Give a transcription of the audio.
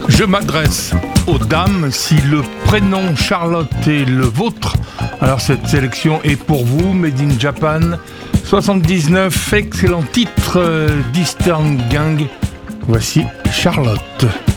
Je m'adresse aux dames. Si le prénom Charlotte est le vôtre, alors cette sélection est pour vous. Made in Japan 79, excellent titre d'Eastern Gang. Voici Charlotte.